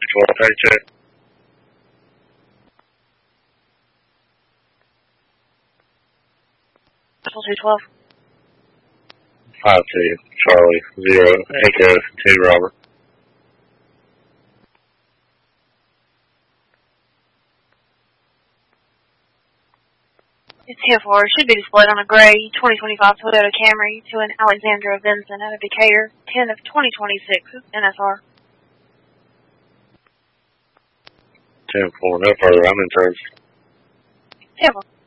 12, how you check? 212. 52, Charlie, 0, Echo, 2, Robert. It's here for, should be displayed on a gray 2025 Toyota Camry to an Alexandra Vincent out of Decatur, 10 of 2026 NSR. 10-4, no further, I'm in charge. 10-4.